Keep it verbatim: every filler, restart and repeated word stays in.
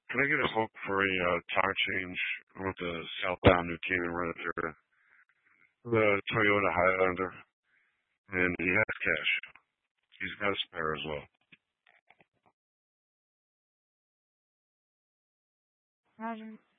Can I get a quote for a uh, tire change with the southbound New Canaan Renner, the Toyota Highlander, and he has cash. He's got a spare as well. Roger.